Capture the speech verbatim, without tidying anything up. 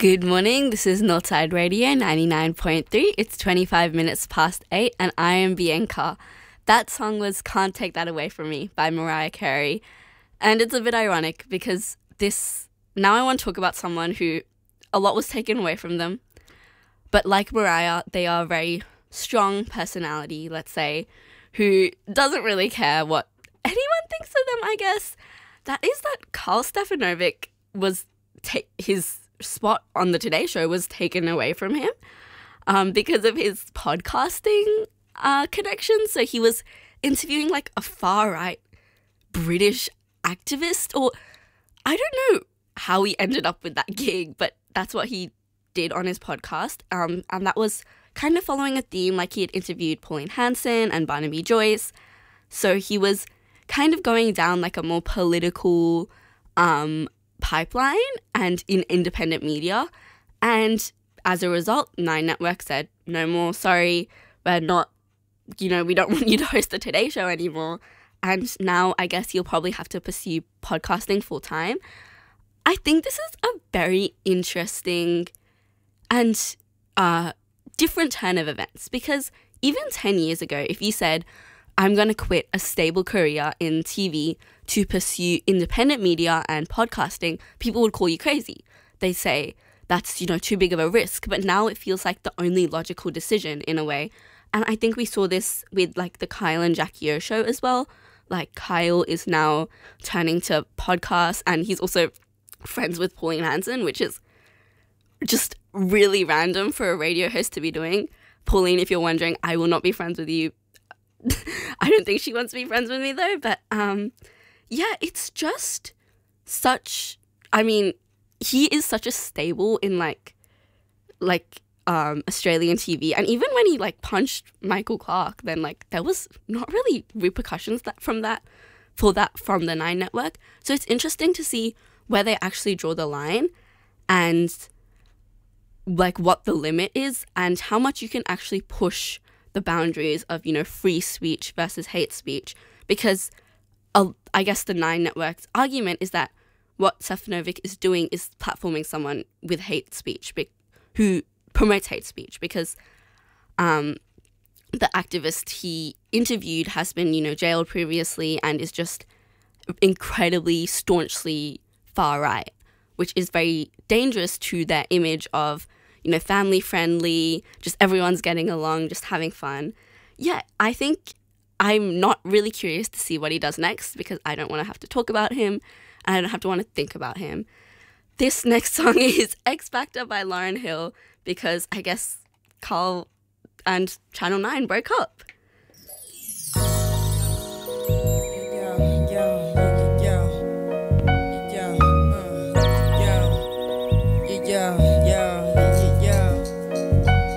Good morning, this is Northside Radio ninety-nine point three. It's twenty-five minutes past eight and I am Bianca. That song was Can't Take That Away From Me by Mariah Carey. And it's a bit ironic because this, now I want to talk about someone who a lot was taken away from them. But like Mariah, they are a very strong personality, let's say, who doesn't really care what anyone thinks of them, I guess. That is that Karl Stefanovic was, ta- his spot on the Today Show was taken away from him um, because of his podcasting uh, connections. So he was interviewing like a far-right British activist, or I don't know how he ended up with that gig, but that's what he did on his podcast. Um, and that was kind of following a theme, like he had interviewed Pauline Hanson and Barnaby Joyce. So he was kind of going down like a more political um pipeline and in independent media, and as a result Nine Network said no more, sorry, we're not, you know, we don't want you to host the Today Show anymore. And now I guess you'll probably have to pursue podcasting full time. I think this is a very interesting and uh different turn of events, because even ten years ago, if you said I'm going to quit a stable career in T V to pursue independent media and podcasting, people would call you crazy. They say that's, you know, too big of a risk. But now it feels like the only logical decision in a way. And I think we saw this with like the Kyle and Jackie O show as well. Like Kyle is now turning to podcasts, and he's also friends with Pauline Hanson, which is just really random for a radio host to be doing. Pauline, if you're wondering, I will not be friends with you. I don't think she wants to be friends with me though, but um, yeah, it's just such, I mean, he is such a stable in like, like um, Australian T V. And even when he like punched Michael Clark, then like there was not really repercussions that from that, for that from the Nine Network. So it's interesting to see where they actually draw the line and like what the limit is and how much you can actually push the boundaries of, you know, free speech versus hate speech. Because uh, I guess the Nine Network's argument is that what Stefanovic is doing is platforming someone with hate speech, be- who promotes hate speech, because um, the activist he interviewed has been, you know, jailed previously and is just incredibly staunchly far-right, which is very dangerous to their image of, you know, family-friendly, just everyone's getting along, just having fun. Yeah, I think I'm not really curious to see what he does next, because I don't want to have to talk about him and I don't have to want to think about him. This next song is X Factor by Lauryn Hill, because I guess Karl and Channel nine broke up.